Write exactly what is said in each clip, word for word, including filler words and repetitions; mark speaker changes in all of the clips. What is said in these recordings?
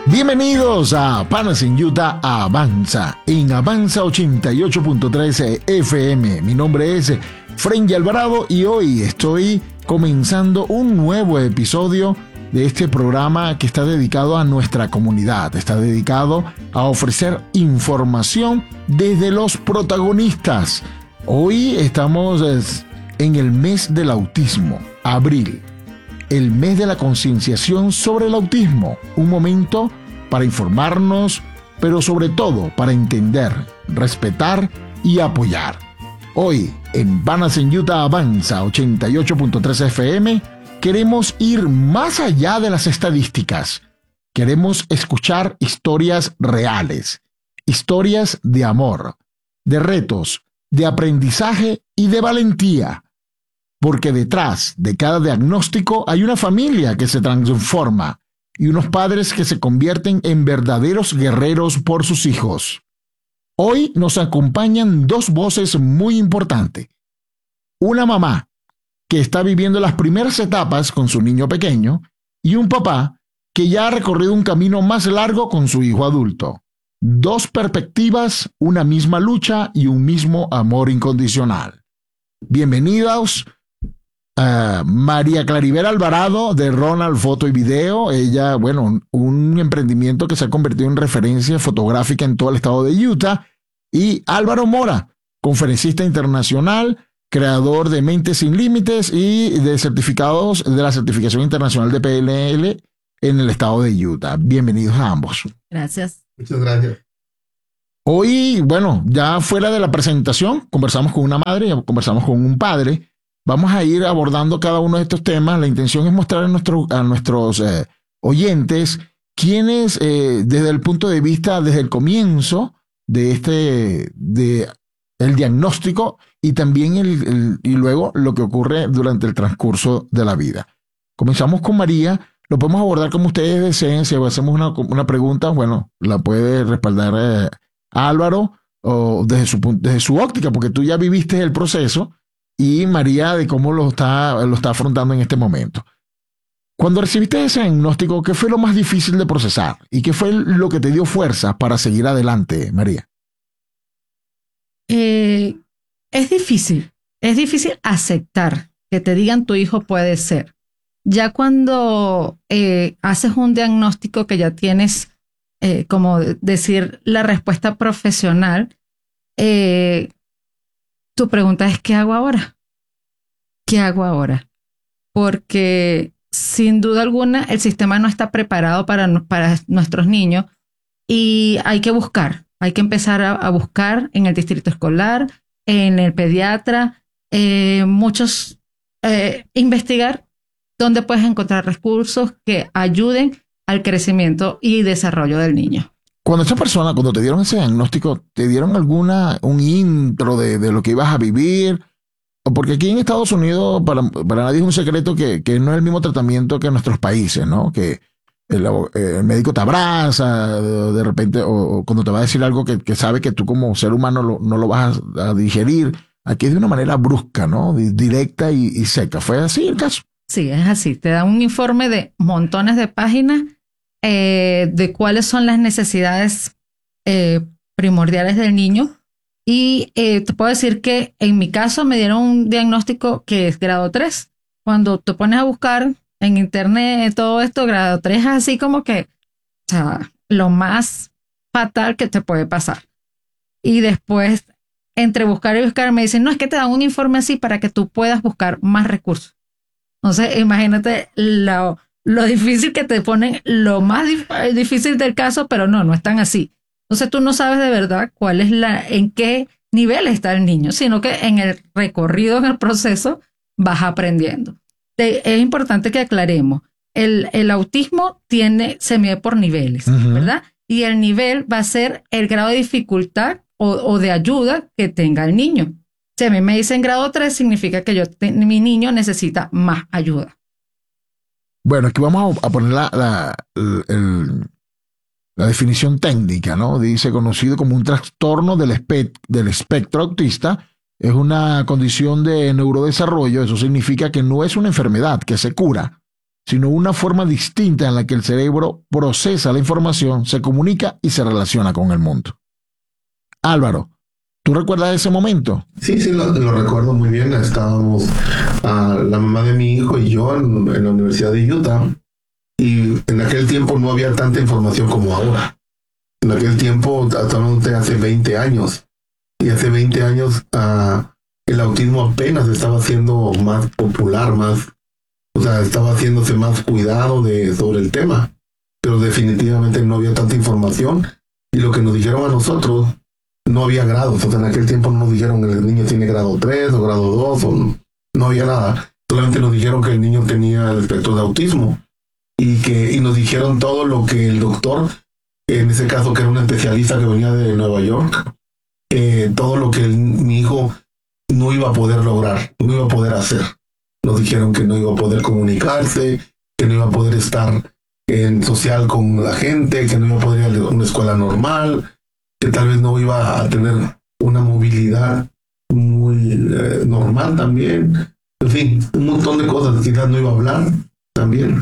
Speaker 1: Bienvenidos a Panas en Utah Avanza, en Avanza ochenta y ocho punto tres F M. Mi nombre es Frenkie Alvarado y hoy estoy comenzando un nuevo episodio de este programa que está dedicado a nuestra comunidad, está dedicado a ofrecer información desde los protagonistas. Hoy estamos en el mes del autismo, abril, el mes de la concienciación sobre el autismo, un momento para informarnos, pero sobre todo para entender, respetar y apoyar. Hoy, en Panas en Utah Avanza ochenta y ocho punto tres F M, queremos ir más allá de las estadísticas. Queremos escuchar historias reales, historias de amor, de retos, de aprendizaje y de valentía. Porque detrás de cada diagnóstico hay una familia que se transforma y unos padres que se convierten en verdaderos guerreros por sus hijos. Hoy nos acompañan dos voces muy importantes. Una mamá que está viviendo las primeras etapas con su niño pequeño y un papá que ya ha recorrido un camino más largo con su hijo adulto. Dos perspectivas, una misma lucha y un mismo amor incondicional. Bienvenidos. Uh, María Claribel Alvarado de Ronald Foto y Video. Ella, bueno, un emprendimiento que se ha convertido en referencia fotográfica en todo el estado de Utah. Y Álvaro Mora, conferencista internacional, creador de Mentes Sin Límites y de certificados de la certificación internacional de P N L en el estado de Utah. Bienvenidos a ambos.
Speaker 2: Gracias.
Speaker 3: Muchas gracias.
Speaker 1: Hoy, bueno, ya fuera de la presentación, conversamos con una madre, conversamos con un padre. Vamos a ir abordando cada uno de estos temas. La intención es mostrar a, nuestro, a nuestros eh, oyentes quienes, eh, desde el punto de vista, desde el comienzo de este, de el diagnóstico y también el, el, y luego lo que ocurre durante el transcurso de la vida. Comenzamos con María. Lo podemos abordar como ustedes deseen. Si hacemos una, una pregunta, bueno, la puede respaldar eh, Álvaro o desde su, desde su óptica, porque tú ya viviste el proceso. Y María, de cómo lo está, lo está afrontando en este momento. Cuando recibiste ese diagnóstico, ¿qué fue lo más difícil de procesar? ¿Y qué fue lo que te dio fuerza para seguir adelante, María?
Speaker 2: Eh, es difícil. Es difícil aceptar que te digan tu hijo puede ser. Ya cuando eh, haces un diagnóstico que ya tienes, eh, como decir, la respuesta profesional, eh, tu pregunta es, ¿qué hago ahora? ¿Qué hago ahora? Porque sin duda alguna el sistema no está preparado para, para nuestros niños y hay que buscar, hay que empezar a, a buscar en el distrito escolar, en el pediatra, eh, muchos, eh, investigar dónde puedes encontrar recursos que ayuden al crecimiento y desarrollo del niño.
Speaker 1: Cuando esa persona, cuando te dieron ese diagnóstico, ¿te dieron alguna, un intro de, de lo que ibas a vivir? Porque aquí en Estados Unidos, para, para nadie es un secreto que, que no es el mismo tratamiento que en nuestros países, ¿no? Que el, el médico te abraza de, de repente, o, o cuando te va a decir algo que, que sabe que tú como ser humano lo, no lo vas a, a digerir. Aquí es de una manera brusca, ¿no? Directa y, y seca. ¿Fue así el caso?
Speaker 2: Sí, es así. Te da un informe de montones de páginas Eh, de cuáles son las necesidades eh, primordiales del niño y eh, te puedo decir que en mi caso me dieron un diagnóstico que es grado tres. Cuando te pones a buscar en internet todo esto, grado tres es así como que, o sea, lo más fatal que te puede pasar. Y después, entre buscar y buscar, me dicen, no, es que te dan un informe así para que tú puedas buscar más recursos. Entonces, imagínate la... lo difícil que te ponen, lo más dif- difícil del caso, pero no, no es tan así. Entonces tú no sabes de verdad cuál es la, en qué nivel está el niño, sino que en el recorrido, en el proceso, vas aprendiendo. Te, es importante que aclaremos, el, el autismo tiene, se mide por niveles, uh-huh. ¿verdad? Y el nivel va a ser el grado de dificultad o, o de ayuda que tenga el niño. Si a mí me dicen grado tres, significa que yo te, mi niño necesita más ayuda.
Speaker 1: Bueno, aquí vamos a poner la, la, el, la definición técnica, ¿no? Dice, conocido como un trastorno del, espe del espectro autista, es una condición de neurodesarrollo. Eso significa que no es una enfermedad que se cura, sino una forma distinta en la que el cerebro procesa la información, se comunica y se relaciona con el mundo. Álvaro, ¿tú recuerdas ese momento?
Speaker 3: Sí, sí, lo, lo recuerdo muy bien. Estábamos uh, la mamá de mi hijo y yo en, en la Universidad de Utah, y en aquel tiempo no había tanta información como ahora. En aquel tiempo, actualmente hace veinte años, y hace veinte años uh, el autismo apenas estaba siendo más popular, más, o sea, estaba haciéndose más cuidado de, sobre el tema, pero definitivamente no había tanta información, y lo que nos dijeron a nosotros, no había grados. O sea, en aquel tiempo no nos dijeron que el niño tiene grado tres o grado dos, o no, no había nada. Solamente nos dijeron que el niño tenía el espectro de autismo, y que y nos dijeron todo lo que el doctor, en ese caso que era un especialista que venía de Nueva York, eh, todo lo que el, mi hijo no iba a poder lograr, no iba a poder hacer. Nos dijeron que no iba a poder comunicarse, que no iba a poder estar en social con la gente, que no iba a poder ir a una escuela normal, que tal vez no iba a tener una movilidad muy eh, normal también. En fin, un montón de cosas. Quizás no iba a hablar también.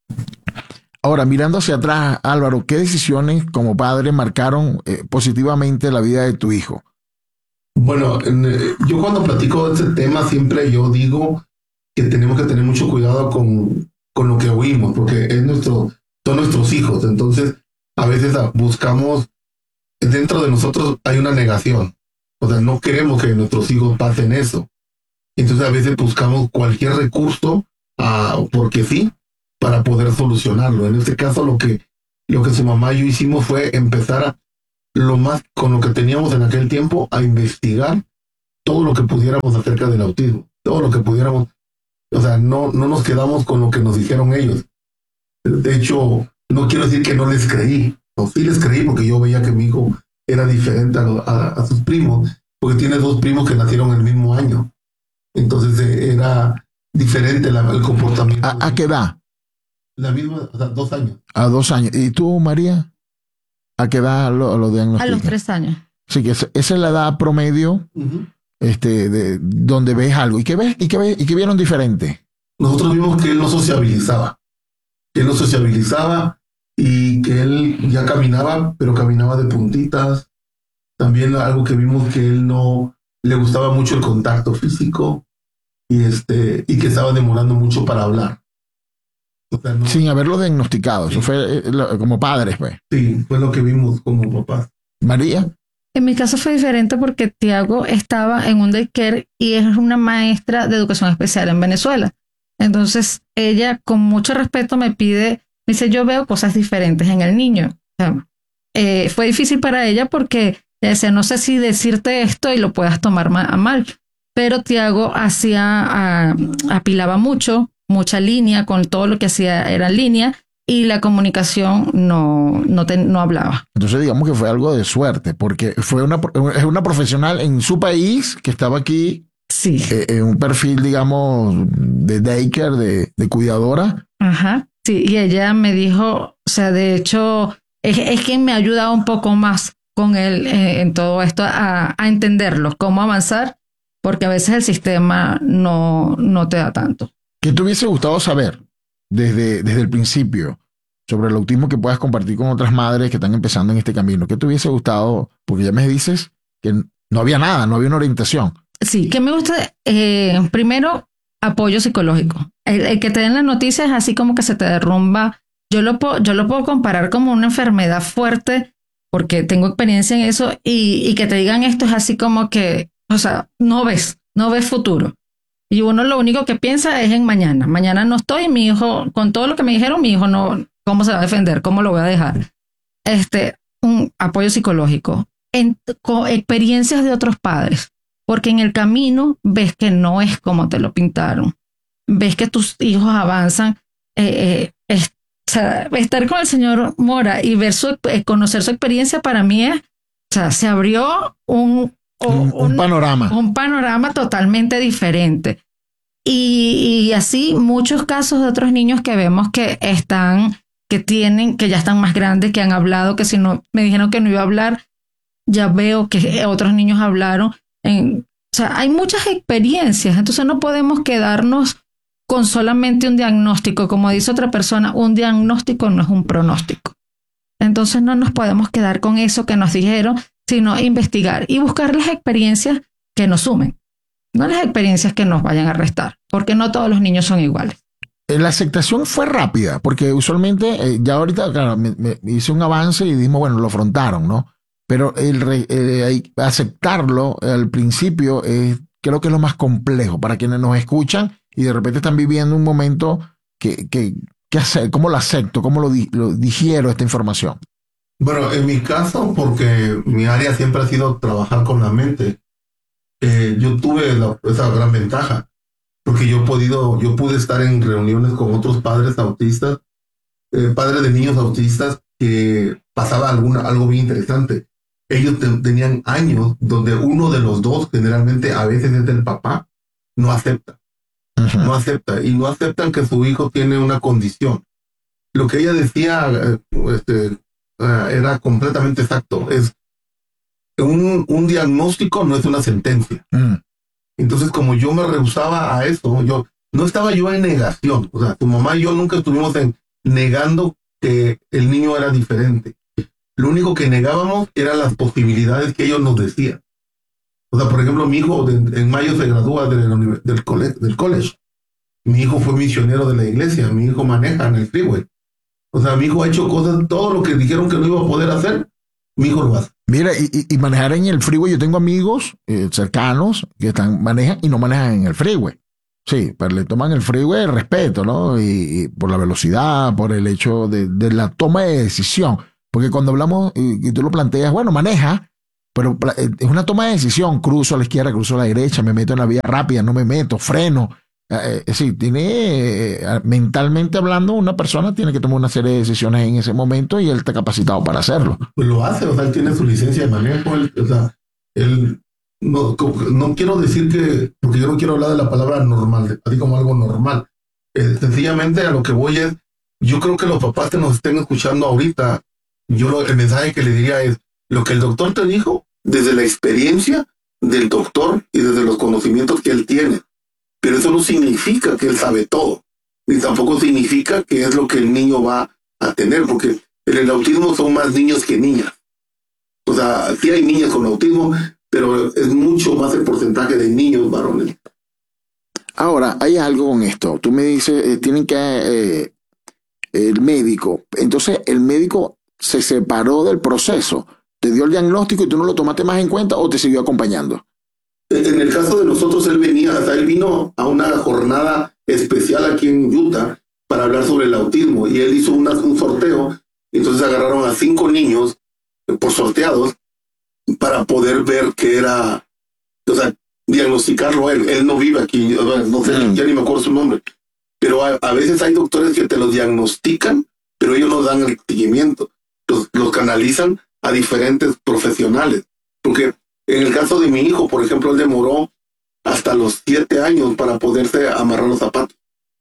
Speaker 1: Ahora, mirando hacia atrás, Álvaro, ¿qué decisiones como padre marcaron eh, positivamente la vida de tu hijo?
Speaker 3: Bueno, en, eh, yo cuando platico de este tema siempre yo digo que tenemos que tener mucho cuidado con, con lo que oímos, porque es nuestro, son nuestros hijos. Entonces, a veces buscamos, dentro de nosotros hay una negación. O sea, no queremos que nuestros hijos pasen eso. Entonces, a veces buscamos cualquier recurso, uh, porque sí, para poder solucionarlo. En este caso, lo que, lo que su mamá y yo hicimos fue empezar a, lo más con lo que teníamos en aquel tiempo, a investigar todo lo que pudiéramos acerca del autismo, todo lo que pudiéramos. O sea, no, no nos quedamos con lo que nos dijeron ellos. De hecho, no quiero decir que no les creí, no, sí les creí, porque yo veía que mi hijo era diferente a, lo, a, a sus primos, porque tiene dos primos que nacieron el mismo año. Entonces eh, era diferente la, el comportamiento.
Speaker 1: ¿A, a qué edad?
Speaker 3: La misma, o sea, dos años.
Speaker 1: A dos años. ¿Y tú, María? ¿A qué edad lo, lo diagnostican?
Speaker 2: A los tres años.
Speaker 1: Sí, que esa, esa es la edad promedio, uh-huh. este, de donde ves algo. ¿Y qué ves? ¿Y qué ves? ¿Y qué vieron diferente?
Speaker 3: Nosotros vimos que él no sociabilizaba. Que él no sociabilizaba y que él ya caminaba, pero caminaba de puntitas. También algo que vimos, que él no le gustaba mucho el contacto físico, y este y que estaba demorando mucho para hablar. O sea, no,
Speaker 1: sin haberlo diagnosticado. Sí. Eso fue eh, lo, como padres, pues.
Speaker 3: Sí, fue lo que vimos como papás.
Speaker 1: María.
Speaker 2: En mi caso fue diferente porque Tiago estaba en un daycare y es una maestra de educación especial en Venezuela. Entonces ella, con mucho respeto, me pide, me dice, yo veo cosas diferentes en el niño. O sea, eh, fue difícil para ella porque ella decía, no sé si decirte esto y lo puedas tomar ma- a mal. Pero Tiago hacía, uh, apilaba mucho, mucha línea, con todo lo que hacía era línea, y la comunicación no, no, te, no hablaba.
Speaker 1: Entonces digamos que fue algo de suerte, porque fue una, es una profesional en su país que estaba aquí,
Speaker 2: sí,
Speaker 1: eh, en un perfil, digamos, de daycare, de, de cuidadora.
Speaker 2: Ajá, sí, y ella me dijo, o sea, de hecho, es, es quien me ha ayudado un poco más con él eh, en todo esto, a, a entenderlo, cómo avanzar, porque a veces el sistema no, no te da tanto.
Speaker 1: ¿Qué te hubiese gustado saber desde, desde el principio sobre el autismo que puedas compartir con otras madres que están empezando en este camino? ¿Qué te hubiese gustado? Porque ya me dices que no había nada, no había una orientación.
Speaker 2: Sí, que me gusta, eh, primero, apoyo psicológico. El, el que te den las noticias así como que se te derrumba. Yo lo, puedo, yo lo puedo comparar como una enfermedad fuerte, porque tengo experiencia en eso, y, y que te digan esto es así como que, o sea, no ves, no ves futuro. Y uno lo único que piensa es en mañana. Mañana no estoy, mi hijo, con todo lo que me dijeron, mi hijo no, ¿cómo se va a defender? ¿Cómo lo voy a dejar? Este, un apoyo psicológico. En, con experiencias de otros padres. Porque en el camino ves que no es como te lo pintaron. Ves que tus hijos avanzan. Eh, eh, es, o sea, estar con el señor Mora y ver su, eh, conocer su experiencia para mí es, o sea, se abrió un
Speaker 1: O, un, un panorama.
Speaker 2: Un panorama totalmente diferente. Y, y así muchos casos de otros niños que vemos que están, que tienen, que ya están más grandes, que han hablado, que si no, me dijeron que no iba a hablar, ya veo que otros niños hablaron. En, o sea, hay muchas experiencias, entonces no podemos quedarnos con solamente un diagnóstico. Como dice otra persona, un diagnóstico no es un pronóstico. Entonces no nos podemos quedar con eso que nos dijeron, sino investigar y buscar las experiencias que nos sumen, no las experiencias que nos vayan a restar, porque no todos los niños son iguales.
Speaker 1: La aceptación fue rápida, porque usualmente, eh, ya ahorita, claro, me, me hice un avance y dijimos, bueno, lo afrontaron, ¿no? Pero el re, eh, aceptarlo al principio es, creo que es lo más complejo para quienes nos escuchan y de repente están viviendo un momento que, que, que hacer, ¿cómo lo acepto? ¿Cómo lo, di, lo digiero esta información?
Speaker 3: Bueno, en mi caso, porque mi área siempre ha sido trabajar con la mente, eh, yo tuve la, esa gran ventaja, porque yo he podido, yo pude estar en reuniones con otros padres autistas, eh, padres de niños autistas, que pasaba alguna, algo bien interesante. Ellos te, tenían años donde uno de los dos, generalmente a veces es el papá, no acepta. Uh-huh. No acepta. Y no aceptan que su hijo tiene una condición. Lo que ella decía eh, este, uh, era completamente exacto. Es un, un diagnóstico no es una sentencia. Uh-huh. Entonces, como yo me rehusaba a eso, yo no estaba yo en negación. O sea, tu mamá y yo nunca estuvimos en, negando que el niño era diferente. Lo único que negábamos eran las posibilidades que ellos nos decían. O sea, por ejemplo, mi hijo de, en mayo se gradúa de la, del, cole, del college. Mi hijo fue misionero de la iglesia. Mi hijo maneja en el freeway. O sea, mi hijo ha hecho cosas, todo lo que dijeron que no iba a poder hacer, mi hijo lo hace.
Speaker 1: Mira, y, y manejar en el freeway, yo tengo amigos eh, cercanos que están manejan y no manejan en el freeway. Sí, pero le toman el freeway el respeto, ¿no? Y, y por la velocidad, por el hecho de, de la toma de decisión. Porque cuando hablamos, y, y tú lo planteas, bueno, maneja, pero es una toma de decisión. Cruzo a la izquierda, cruzo a la derecha, me meto en la vía rápida, no me meto, freno. Eh, es decir, tiene, eh, mentalmente hablando, una persona tiene que tomar una serie de decisiones en ese momento y él está capacitado para hacerlo.
Speaker 3: Pues lo hace, o sea, él tiene su licencia de manejo, él, o sea, él, no, no quiero decir que, porque yo no quiero hablar de la palabra normal, así como algo normal. Eh, sencillamente a lo que voy es, yo creo que los papás que nos estén escuchando ahorita, yo lo, el mensaje que le diría es, lo que el doctor te dijo, desde la experiencia del doctor y desde los conocimientos que él tiene. Pero eso no significa que él sabe todo, ni tampoco significa que es lo que el niño va a tener, porque en el autismo son más niños que niñas. O sea, sí hay niñas con autismo, pero es mucho más el porcentaje de niños varones.
Speaker 1: Ahora, hay algo con esto. Tú me dices, eh, tienen que... Eh, el médico. Entonces, el médico se separó del proceso. ¿Te dio el diagnóstico y tú no lo tomaste más en cuenta o te siguió acompañando?
Speaker 3: En el caso de nosotros, él venía, o sea, él vino a una jornada especial aquí en Utah para hablar sobre el autismo y él hizo una, un sorteo. Entonces agarraron a cinco niños por sorteados para poder ver qué era, o sea, diagnosticarlo él. Él no vive aquí, no sé, mm. ya ni me acuerdo su nombre. Pero a, a veces hay doctores que te los diagnostican, pero ellos no dan el seguimiento. Los, los canalizan a diferentes profesionales. Porque en el caso de mi hijo, por ejemplo, él demoró hasta los siete años para poderse amarrar los zapatos.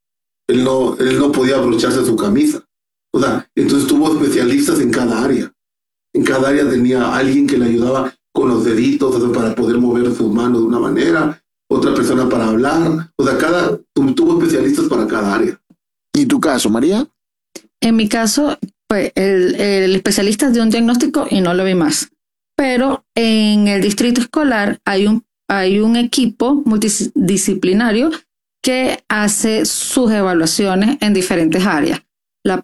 Speaker 3: Él no, él no podía abrocharse su camisa. O sea, entonces tuvo especialistas en cada área. En cada área tenía alguien que le ayudaba con los deditos, o sea, para poder mover sus manos de una manera, otra persona para hablar. O sea, cada tuvo especialistas para cada área.
Speaker 1: ¿Y tu caso, María?
Speaker 2: En mi caso, pues, el, el especialista dio un diagnóstico y no lo vi más. Pero en el distrito escolar hay un, hay un equipo multidisciplinario que hace sus evaluaciones en diferentes áreas. La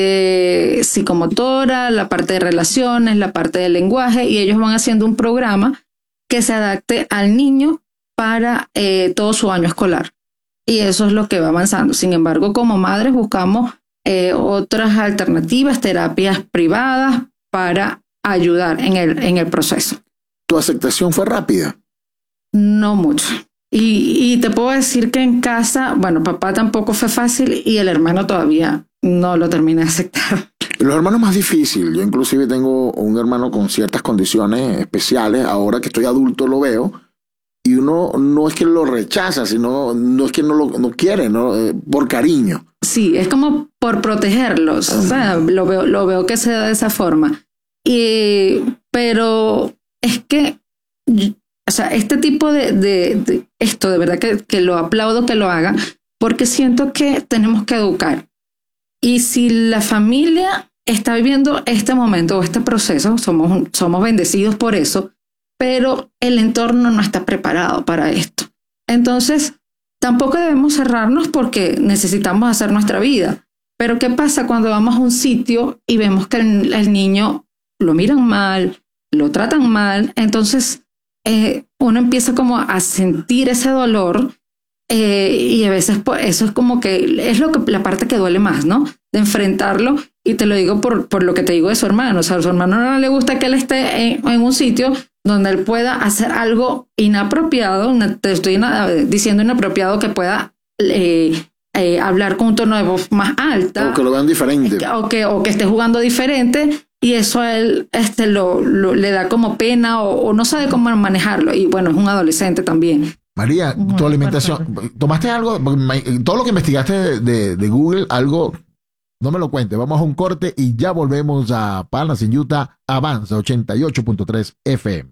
Speaker 2: parte psicomotora, la parte de relaciones, la parte de lenguaje, y ellos van haciendo un programa que se adapte al niño para eh, todo su año escolar. Y eso es lo que va avanzando. Sin embargo, como madres buscamos eh, otras alternativas, terapias privadas para ayudar en el, en el proceso.
Speaker 1: ¿Tu aceptación fue rápida?
Speaker 2: No mucho. Y, y te puedo decir que en casa, bueno, papá tampoco fue fácil y el hermano todavía no lo terminé de aceptar.
Speaker 1: Los hermanos más difícil. Yo inclusive tengo un hermano con ciertas condiciones especiales. Ahora que estoy adulto lo veo. Y uno no es que lo rechaza, sino no es que no lo no quiere, ¿no? Eh, por cariño.
Speaker 2: Sí, es como por protegerlos. Uh-huh. O sea, lo veo, lo veo que se da de esa forma. Y, pero es que, o sea, este tipo de, de, de esto, de verdad que, que lo aplaudo que lo haga, porque siento que tenemos que educar. Y si la familia está viviendo este momento o este proceso, somos, somos bendecidos por eso, pero el entorno no está preparado para esto. Entonces, tampoco debemos cerrarnos porque necesitamos hacer nuestra vida. Pero ¿qué pasa cuando vamos a un sitio y vemos que el, el niño lo miran mal, lo tratan mal? Entonces, eh, uno empieza como a sentir ese dolor eh, y a veces pues, eso es como que es lo que, la parte que duele más, ¿no? De enfrentarlo. Y te lo digo por, por lo que te digo de su hermano. O sea, a su hermano no le gusta que él esté en, en un sitio donde él pueda hacer algo inapropiado, te estoy diciendo inapropiado, que pueda eh, eh, hablar con un tono de voz más alta.
Speaker 1: O que lo vean diferente.
Speaker 2: O que, o que esté jugando diferente y eso a él este, lo, lo, le da como pena o, o no sabe cómo manejarlo. Y bueno, es un adolescente también.
Speaker 1: María, tu alimentación, ¿tomaste algo? Todo lo que investigaste de, de, de Google, algo... No me lo cuente, vamos a un corte y ya volvemos a Panas en Utah, Avanza ochenta y ocho punto tres F M.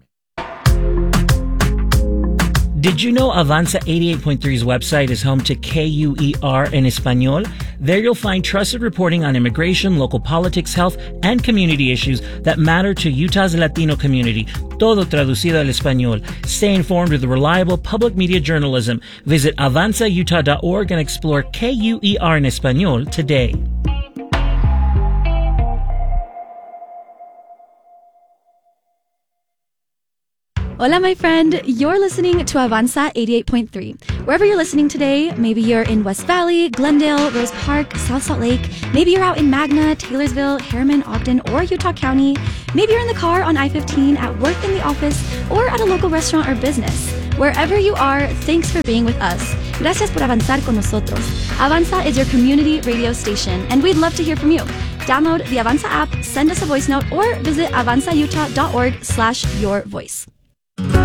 Speaker 4: Did you know Avanza eighty-eight point three's website is home to K U E R in Espanol? There you'll find trusted reporting on immigration, local politics, health, and community issues that matter to Utah's Latino community. Todo traducido al español. Stay informed with reliable public media journalism. Visit avanza utah dot org and explore K U E R in Espanol today.
Speaker 5: Hola, my friend. You're listening to Avanza eighty-eight point three. Wherever you're listening today, maybe you're in West Valley, Glendale, Rose Park, South Salt Lake. Maybe you're out in Magna, Taylorsville, Harriman, Ogden, or Utah County. Maybe you're in the car on I fifteen, at work in the office, or at a local restaurant or business. Wherever you are, thanks for being with us. Gracias por avanzar con nosotros. Avanza is your community radio station, and we'd love to hear from you. Download the Avanza app, send us a voice note, or visit avanza utah dot org slash your voice.